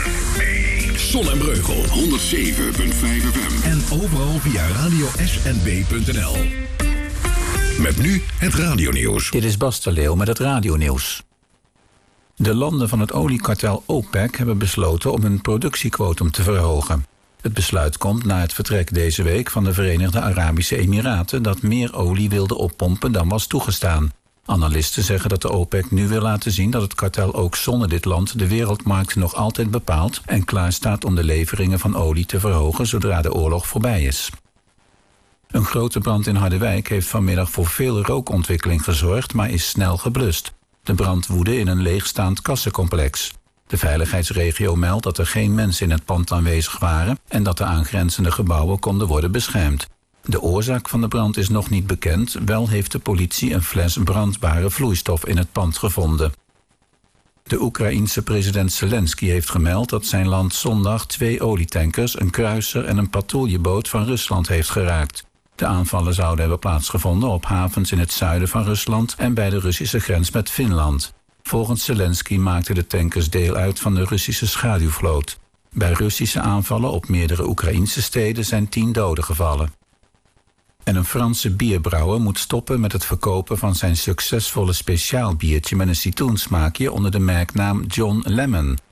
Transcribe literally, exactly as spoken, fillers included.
Zon en Breugel honderd zeven komma vijf F M. En overal via radio s n b punt n l. Met nu het radionieuws. Dit is Bas de Leeuw met het radionieuws. De landen van het oliekartel OPEC hebben besloten om hun productiequotum te verhogen. Het besluit komt na het vertrek deze week van de Verenigde Arabische Emiraten dat meer olie wilde oppompen dan was toegestaan. Analisten zeggen dat de OPEC nu wil laten zien dat het kartel ook zonder dit land de wereldmarkt nog altijd bepaalt en klaarstaat om de leveringen van olie te verhogen zodra de oorlog voorbij is. Een grote brand in Harderwijk heeft vanmiddag voor veel rookontwikkeling gezorgd, maar is snel geblust. De brand woedde in een leegstaand kassencomplex. De veiligheidsregio meldt dat er geen mensen in het pand aanwezig waren en dat de aangrenzende gebouwen konden worden beschermd. De oorzaak van de brand is nog niet bekend, wel heeft de politie een fles brandbare vloeistof in het pand gevonden. De Oekraïense president Zelensky heeft gemeld dat zijn land zondag twee olietankers, een kruiser en een patrouilleboot van Rusland heeft geraakt. De aanvallen zouden hebben plaatsgevonden op havens in het zuiden van Rusland en bij de Russische grens met Finland. Volgens Zelensky maakten de tankers deel uit van de Russische schaduwvloot. Bij Russische aanvallen op meerdere Oekraïnse steden zijn tien doden gevallen. En een Franse bierbrouwer moet stoppen met het verkopen van zijn succesvolle speciaal biertje met een citroensmaakje onder de merknaam John Lemon.